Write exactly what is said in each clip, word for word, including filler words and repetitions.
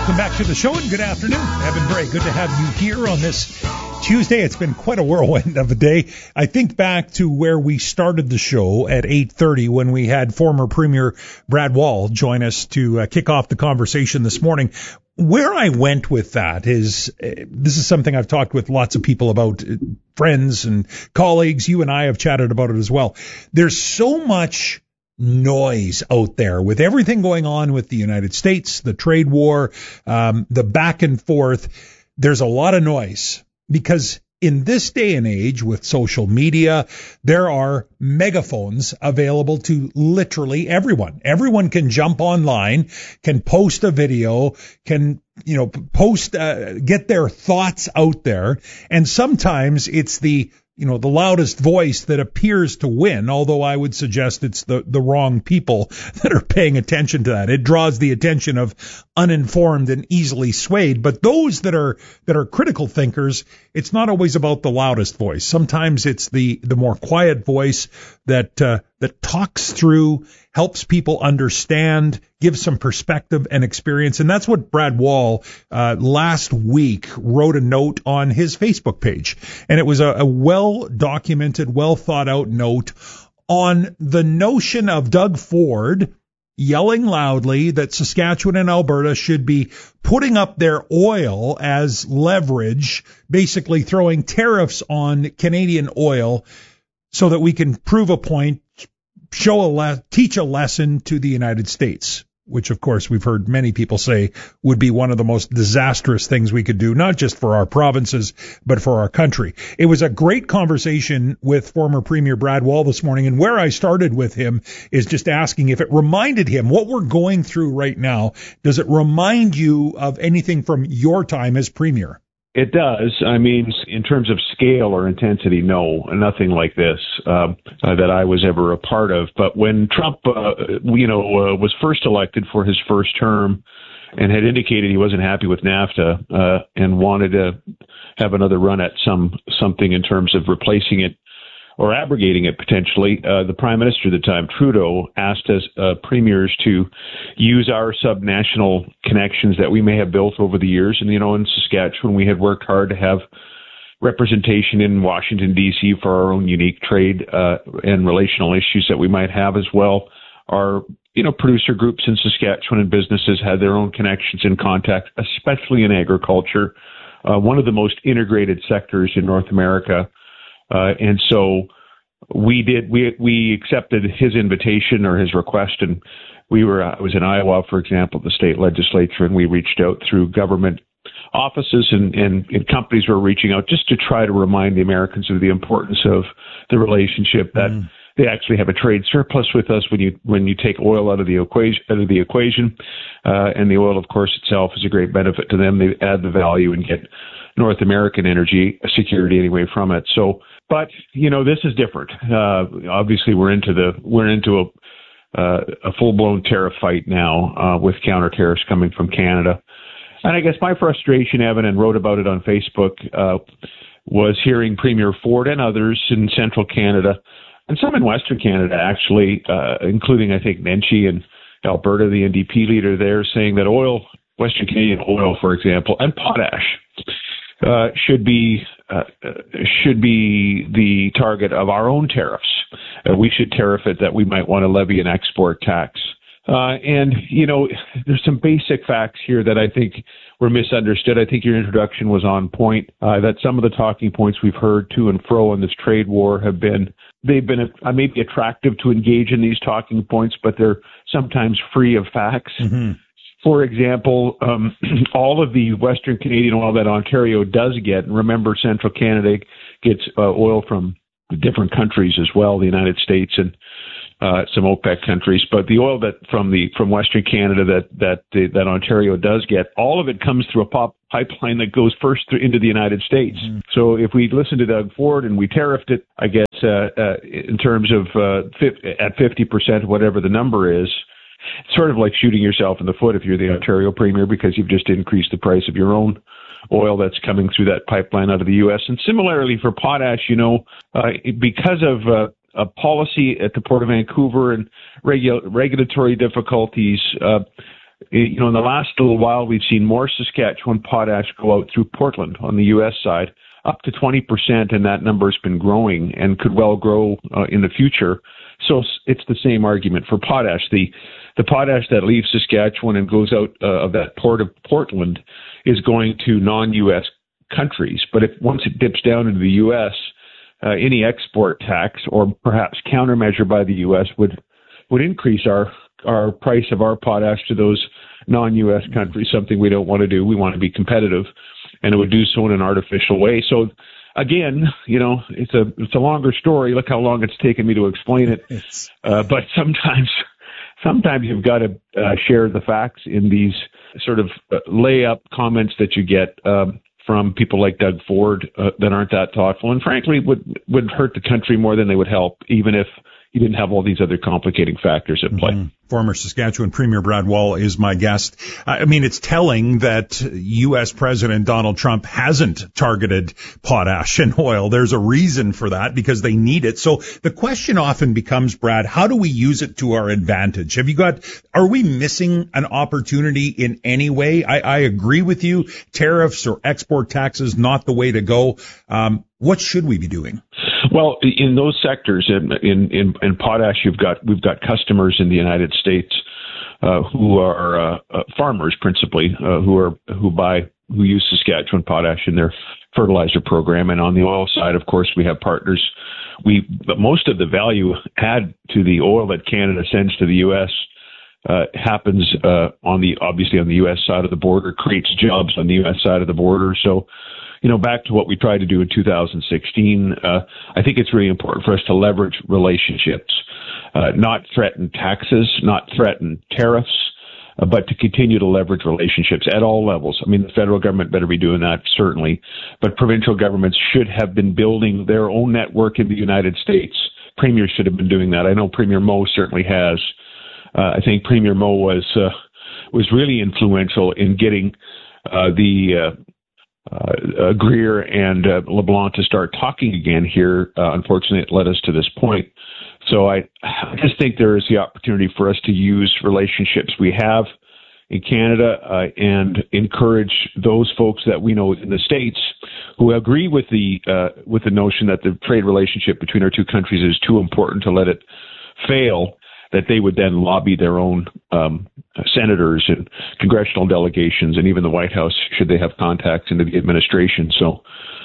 Welcome back to the show and good afternoon. Evan Bray, good to have you here on this Tuesday. It's been quite a whirlwind of a day. I think back to where we started the show at eight thirty when we had former Premier Brad Wall join us to uh, kick off the conversation this morning. Where I went with that is, uh, this is something I've talked with lots of people about, uh, friends and colleagues. You and I have chatted about it as well. There's so much noise out there with everything going on with the United States, the trade war, um, the back and forth. There's a lot of noise because in this day and age with social media, there are megaphones available to literally everyone. Everyone can jump online, can post a video, can, you know, post, uh, get their thoughts out there. And sometimes it's the you know, the loudest voice that appears to win, although I would suggest it's the, the wrong people that are paying attention to that. It draws the attention of uninformed and easily swayed. But those that are that are critical thinkers, it's not always about the loudest voice. Sometimes it's the, the more quiet voice that uh, that talks through, helps people understand, gives some perspective and experience. And that's what Brad Wall uh, last week wrote a note on his Facebook page. And it was a, a well-documented, well-thought-out note on the notion of Doug Ford yelling loudly that Saskatchewan and Alberta should be putting up their oil as leverage, basically throwing tariffs on Canadian oil so that we can prove a point, show a le- teach a lesson to the United States, which, of course, we've heard many people say would be one of the most disastrous things we could do, not just for our provinces, but for our country. It was a great conversation with former Premier Brad Wall this morning, and where I started with him is just asking if it reminded him what we're going through right now. Does it remind you of anything from your time as Premier? It does. I mean, in terms of scale or intensity, no, nothing like this uh, uh, that I was ever a part of. But when Trump, uh, you know, uh, was first elected for his first term and had indicated he wasn't happy with NAFTA uh, and wanted to have another run at some something in terms of replacing it or abrogating it potentially, uh, the Prime Minister at the time, Trudeau, asked us uh, premiers to use our subnational connections that we may have built over the years. And, you know, in Saskatchewan, we had worked hard to have representation in Washington, D C for our own unique trade uh, and relational issues that we might have as well. Our, you know, producer groups in Saskatchewan and businesses had their own connections and contacts, especially in agriculture, uh, one of the most integrated sectors in North America. Uh, and so we did, we, we accepted his invitation or his request. And we were, I was in Iowa, for example, the state legislature, and we reached out through government offices and, and, and companies were reaching out just to try to remind the Americans of the importance of the relationship that mm. they actually have a trade surplus with us when you, when you take oil out of the equation, out of the equation. Uh, and the oil, of course, itself is a great benefit to them. They add the value and get North American energy security anyway from it. So, but you know, this is different. Uh, obviously, we're into the we're into a uh, a full blown tariff fight now uh, with counter tariffs coming from Canada. And I guess my frustration, Evan, and wrote about it on Facebook, uh, was hearing Premier Ford and others in central Canada and some in Western Canada, actually, uh, including I think Nenshi and Alberta, the N D P leader there, saying that oil, Western Canadian oil, for example, and potash. Uh, should be uh, should be the target of our own tariffs. Uh, we should tariff it. That we might want to levy an export tax. Uh, and you know, there's some basic facts here that I think were misunderstood. I think your introduction was on point. Uh, that some of the talking points we've heard to and fro in this trade war have been they've been uh, maybe attractive to engage in these talking points, but they're sometimes free of facts. Mm-hmm. For example, um, all of the Western Canadian oil that Ontario does get, and remember Central Canada gets uh, oil from different countries as well, the United States and uh, some OPEC countries, but the oil that from the from Western Canada that that that Ontario does get, all of it comes through a pop pipeline that goes first through into the United States. Mm-hmm. So if we listen to Doug Ford and we tariffed it, I guess uh, uh, in terms of uh, at fifty percent, whatever the number is, it's sort of like shooting yourself in the foot if you're the Ontario Premier, because you've just increased the price of your own oil that's coming through that pipeline out of the U S. And similarly for potash, you know, uh, because of uh, a policy at the Port of Vancouver and regu- regulatory difficulties, uh, you know, in the last little while, we've seen more Saskatchewan potash go out through Portland on the U S side, up to twenty percent, and that number's been growing and could well grow uh, in the future. So it's the same argument for potash. The the potash that leaves Saskatchewan and goes out uh, of that port of Portland is going to non-U S countries. But if once it dips down into the U S, uh, any export tax or perhaps countermeasure by the U S would would increase our our price of our potash to those non-U S countries, something we don't want to do. We want to be competitive, and it would do so in an artificial way. So again, you know, it's a it's a longer story. Look how long it's taken me to explain it. Uh, but sometimes sometimes you've got to uh, share the facts in these sort of uh, lay-up comments that you get um, from people like Doug Ford uh, that aren't that thoughtful, and frankly would would hurt the country more than they would help, even if you didn't have all these other complicating factors at play. Mm-hmm. Former Saskatchewan Premier Brad Wall is my guest. I mean, it's telling that U S President Donald Trump hasn't targeted potash and oil. There's a reason for that, because they need it. So the question often becomes, Brad, how do we use it to our advantage? Have you got, are we missing an opportunity in any way? I, I agree with you. Tariffs or export taxes, not the way to go. Um, what should we be doing? Well, in those sectors, in, in, in, in potash, you've got, we've got customers in the United States uh, who are uh, uh, farmers principally, uh, who are who buy who use Saskatchewan potash in their fertilizer program. And on the oil side, of course, we have partners. We but most of the value add to the oil that Canada sends to the U S uh, happens uh, on the obviously on the U S side of the border, creates jobs on the U S side of the border. So, you know, back to what we tried to do in two thousand sixteen, uh, I think it's really important for us to leverage relationships, uh, not threaten taxes, not threaten tariffs, uh, but to continue to leverage relationships at all levels. I mean, the federal government better be doing that, certainly, but provincial governments should have been building their own network in the United States. Premiers should have been doing that. I know Premier Moe certainly has. Uh, I think Premier Moe was uh, was really influential in getting uh, the uh, Uh, Greer and uh, LeBlanc to start talking again here. Uh, unfortunately, it led us to this point. So I, I just think there is the opportunity for us to use relationships we have in Canada uh, and encourage those folks that we know in the States who agree with the uh, with the notion that the trade relationship between our two countries is too important to let it fail, that they would then lobby their own um, senators and congressional delegations and even the White House, should they have contacts into the administration. So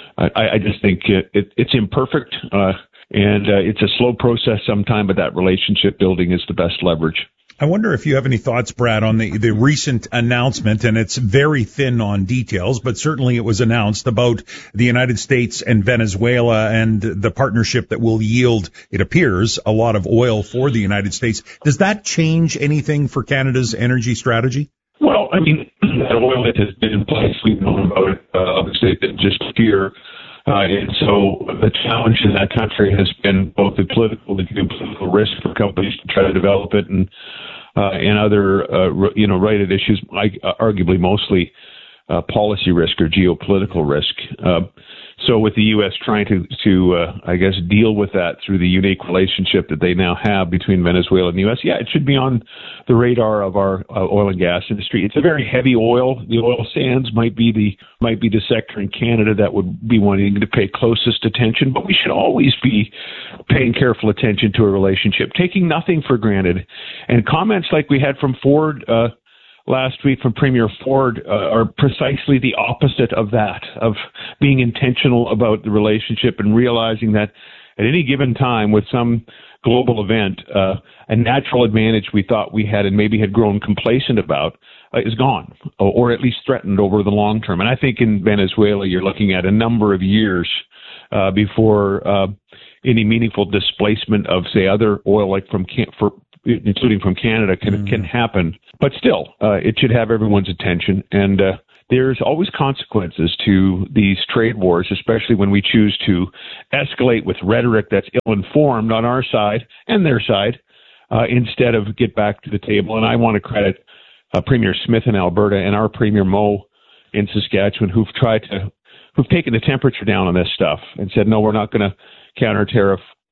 I, I just think it, it, it's imperfect, uh, and uh, it's a slow process sometime, but that relationship building is the best leverage. I wonder if you have any thoughts, Brad, on the, the recent announcement, and it's very thin on details, but certainly it was announced about the United States and Venezuela and the partnership that will yield, it appears, a lot of oil for the United States. Does that change anything for Canada's energy strategy? Well, I mean, that oil that has been in place, we've known about it, uh, obviously, just here. Uh, and so the challenge in that country has been both the political and geopolitical risk for companies to try to develop it, and uh, and other uh, you know related issues, like, uh, arguably mostly uh, policy risk or geopolitical risk. Uh, so with the U S trying to to uh, I guess deal with that through the unique relationship that they now have between Venezuela and the U S, yeah, it should be on the radar of our uh, oil and gas industry. It's a very heavy oil. The oil sands might be the might be the sector in Canada that would be wanting to pay closest attention, but we should always be paying careful attention to a relationship, taking nothing for granted. And comments like we had from Ford uh, last week from Premier Ford uh, are precisely the opposite of that, of being intentional about the relationship and realizing that at any given time with some global event, uh, a natural advantage we thought we had and maybe had grown complacent about uh, is gone, or, or at least threatened over the long term. And I think in Venezuela, you're looking at a number of years uh, before uh, any meaningful displacement of, say, other oil, like from can- for including from Canada, can mm. can happen. But still, uh, it should have everyone's attention. And uh, there's always consequences to these trade wars, especially when we choose to escalate with rhetoric that's ill-informed on our side and their side, uh, instead of get back to the table. And I want to credit uh, Premier Smith in Alberta and our Premier Moe in Saskatchewan, who've tried to, who've taken the temperature down on this stuff and said, no, we're not going to counter tariff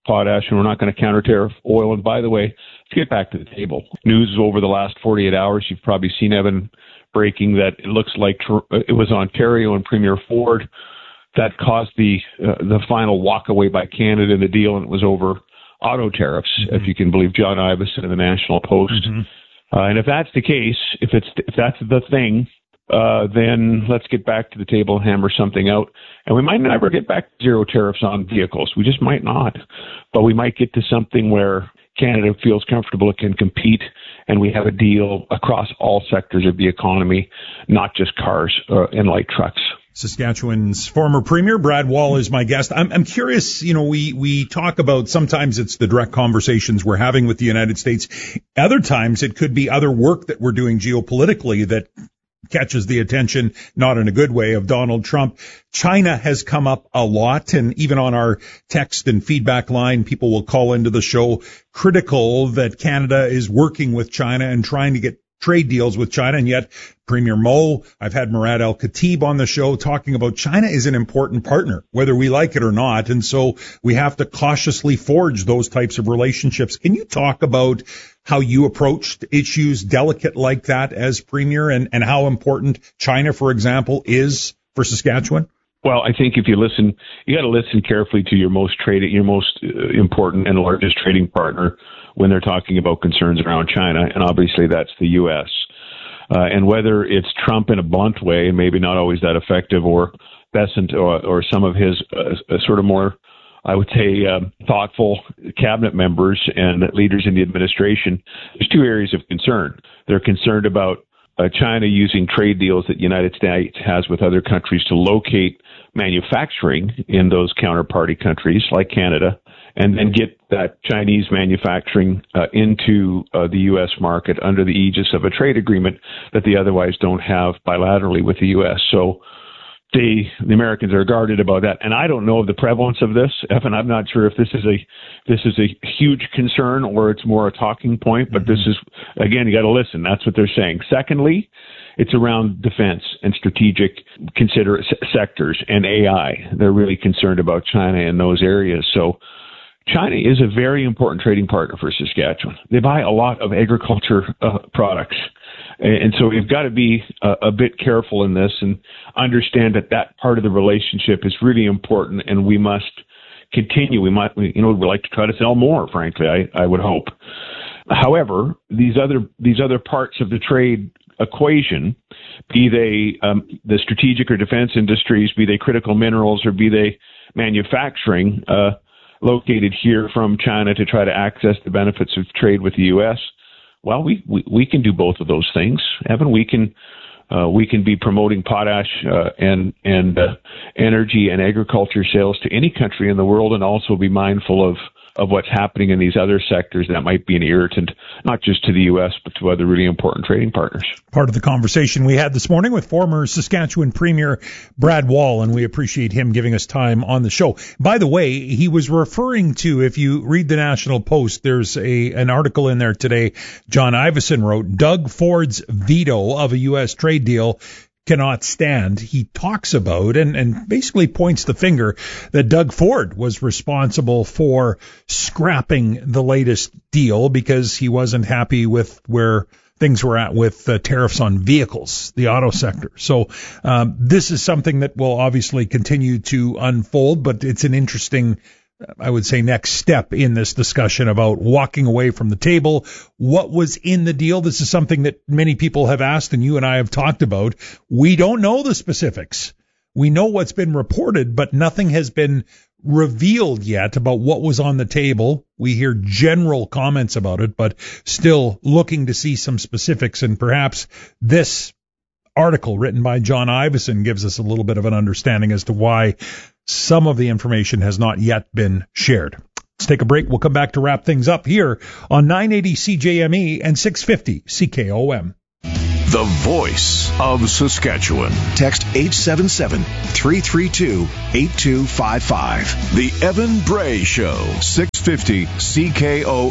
potash, and we're not going to counter-tariff oil. And by the way, let's get back to the table. News over the last forty-eight hours, you've probably seen, Evan, breaking that it looks like it was Ontario and Premier Ford that caused the uh, the final walk-away by Canada in the deal, and it was over auto tariffs, mm-hmm. if you can believe John Ivison in the National Post. Mm-hmm. Uh, and if that's the case, if it's if that's the thing, uh, then let's get back to the table and hammer something out. And we might never get back to zero tariffs on vehicles. We just might not. But we might get to something where Canada feels comfortable it can compete, and we have a deal across all sectors of the economy, not just cars uh, and light trucks. Saskatchewan's former premier, Brad Wall, is my guest. I'm, I'm curious, you know, we, we talk about sometimes it's the direct conversations we're having with the United States. Other times it could be other work that we're doing geopolitically that catches the attention, not in a good way, of Donald Trump. China has come up a lot, and even on our text and feedback line, people will call into the show critical that Canada is working with China and trying to get trade deals with China. And yet Premier Moe, I've had Murad Al-Khatib on the show talking about China is an important partner, whether we like it or not. And so we have to cautiously forge those types of relationships. Can you talk about how you approached issues delicate like that as premier, and, and how important China, for example, is for Saskatchewan? Well, I think if you listen, you got to listen carefully to your most trading, your most uh, important and largest trading partner when they're talking about concerns around China, and obviously that's the U S. Uh, and whether it's Trump in a blunt way, and maybe not always that effective, or Bessent or, or some of his uh, sort of more, I would say, uh, thoughtful cabinet members and leaders in the administration, there's two areas of concern. They're concerned about uh, China using trade deals that the United States has with other countries to locate manufacturing in those counterparty countries like Canada, and then get that Chinese manufacturing uh, into uh, the U S market under the aegis of a trade agreement that they otherwise don't have bilaterally with the U S. So they, the Americans are guarded about that. And I don't know of the prevalence of this, Evan. I'm not sure if this is a this is a huge concern or it's more a talking point, but mm-hmm. this is, again, you got to listen. That's what they're saying. Secondly, it's around defense and strategic consider sectors and A I. They're really concerned about China in those areas. So China is a very important trading partner for Saskatchewan. They buy a lot of agriculture uh, products. And so we've got to be a, a bit careful in this and understand that that part of the relationship is really important, and we must continue. We might, you know, we'd like to try to sell more, frankly, I, I would hope. However, these other, these other parts of the trade equation, be they um, the strategic or defense industries, be they critical minerals, or be they manufacturing, uh, located here from China to try to access the benefits of trade with the U S, well, we, we, we can do both of those things, Evan. We can uh, we can be promoting potash uh, and and uh, energy and agriculture sales to any country in the world, and also be mindful of of what's happening in these other sectors that might be an irritant, not just to the U S, but to other really important trading partners. Part of the conversation we had this morning with former Saskatchewan Premier Brad Wall, and we appreciate him giving us time on the show. By the way, he was referring to, if you read the National Post, there's a an article in there today, John Ivison wrote, Doug Ford's veto of a U S trade deal cannot stand. He talks about and, and basically points the finger that Doug Ford was responsible for scrapping the latest deal because he wasn't happy with where things were at with uh, tariffs on vehicles, the auto sector. So um, this is something that will obviously continue to unfold, but it's an interesting, I would say, next step in this discussion about walking away from the table. What was in the deal? This is something that many people have asked, and you and I have talked about. We don't know the specifics. We know what's been reported, but nothing has been revealed yet about what was on the table. We hear general comments about it, but still looking to see some specifics, and perhaps this article written by John Ivison gives us a little bit of an understanding as to why some of the information has not yet been shared. Let's take a break. We'll come back to wrap things up here on nine eighty C J M E and six fifty C K O M. The voice of Saskatchewan. Text eight seven seven, three three two, eight two five five. The Evan Bray Show, six fifty C K O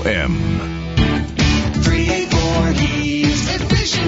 M. three eighty-four He's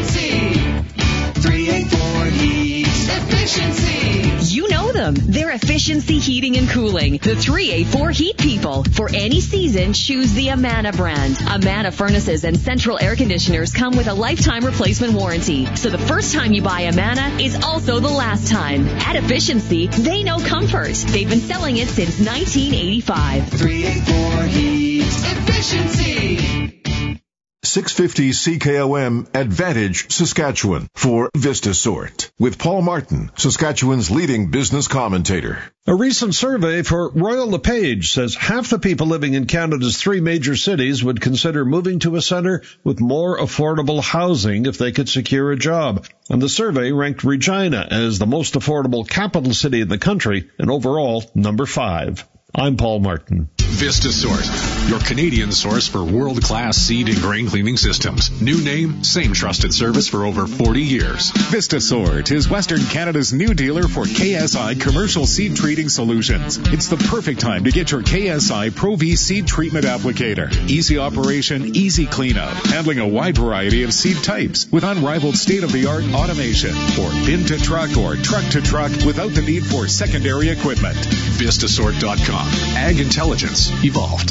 Efficiency. three eighty-four He's Efficiency. You know them. They're efficient. efficiency heating and cooling. The three eighty-four Heat People. For any season, choose the Amana brand. Amana furnaces and central air conditioners come with a lifetime replacement warranty. So the first time you buy Amana is also the last time. At Efficiency, they know comfort. They've been selling it since nineteen eighty-five. three eighty-four Heat. Efficiency. six fifty C K O M Advantage, Saskatchewan for VistaSort with Paul Martin, Saskatchewan's leading business commentator. A recent survey for Royal LePage says half the people living in Canada's three major cities would consider moving to a centre with more affordable housing if they could secure a job. And the survey ranked Regina as the most affordable capital city in the country and overall number five. I'm Paul Martin. VistaSort, your Canadian source for world-class seed and grain cleaning systems. New name, same trusted service for over forty years. VistaSort is Western Canada's new dealer for K S I commercial seed treating solutions. It's the perfect time to get your K S I Pro V seed treatment applicator. Easy operation, easy cleanup, handling a wide variety of seed types with unrivaled state-of-the-art automation. Or bin to truck or truck to truck without the need for secondary equipment. Vistasort dot com. Ag intelligence evolved.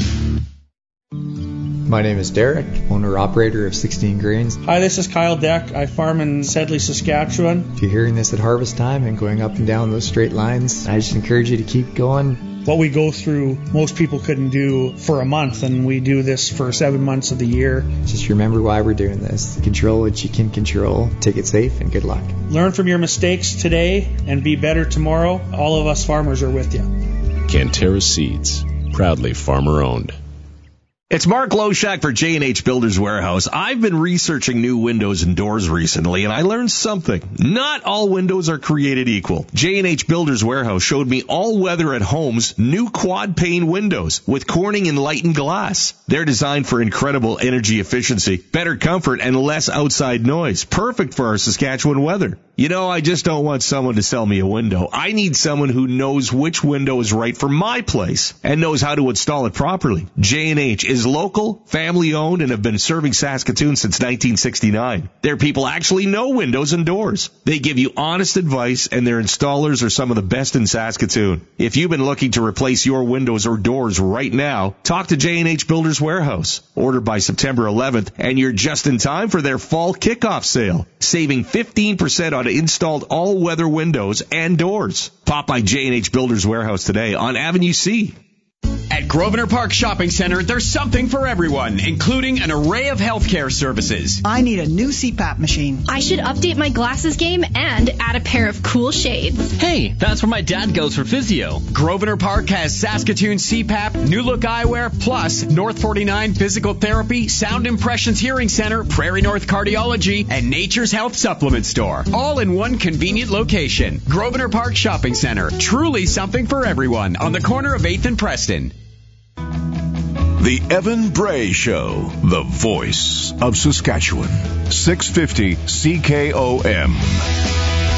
My name is Derek, owner-operator of sixteen Grains. Hi, this is Kyle Deck. I farm in Sedley, Saskatchewan. If you're hearing this at harvest time and going up and down those straight lines, I just encourage you to keep going. What we go through, most people couldn't do for a month, and we do this for seven months of the year. Just remember why we're doing this. Control what you can control. Take it safe, and good luck. Learn from your mistakes today and be better tomorrow. All of us farmers are with you. Canterra Seeds, proudly farmer-owned. It's Mark Loshak for J and H Builders Warehouse. I've been researching new windows and doors recently, and I learned something. Not all windows are created equal. J and H Builders Warehouse showed me all-weather at home's new quad-pane windows with Corning Enlightened glass. They're designed for incredible energy efficiency, better comfort, and less outside noise. Perfect for our Saskatchewan weather. You know, I just don't want someone to sell me a window. I need someone who knows which window is right for my place and knows how to install it properly. J and H is local, family-owned, and have been serving Saskatoon since nineteen sixty-nine. Their people actually know windows and doors. They give you honest advice, and their installers are some of the best in Saskatoon. If you've been looking to replace your windows or doors right now, talk to J and H Builders Warehouse. Order by September eleventh, and you're just in time for their fall kickoff sale, saving fifteen percent on installed all-weather windows and doors. Pop by J and H Builders Warehouse today on Avenue C. At Grosvenor Park Shopping Center, there's something for everyone, including an array of healthcare services. I need a new C PAP machine. I should update my glasses game and add a pair of cool shades. Hey, that's where my dad goes for physio. Grosvenor Park has Saskatoon C PAP, New Look Eyewear, plus North forty-nine Physical Therapy, Sound Impressions Hearing Center, Prairie North Cardiology, and Nature's Health Supplement Store. All in one convenient location. Grosvenor Park Shopping Center. Truly something for everyone on the corner of eighth and Preston. The Evan Bray Show, the voice of Saskatchewan. six fifty C K O M.